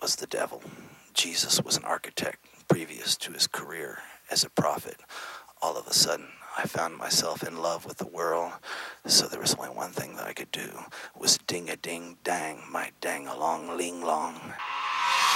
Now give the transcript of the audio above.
was the devil. Jesus was an architect previous to his career as a prophet. All of a sudden, I found myself in love with the world, so there was only one thing that I could do, was ding-a-ding-dang, my dang-along-ling-long.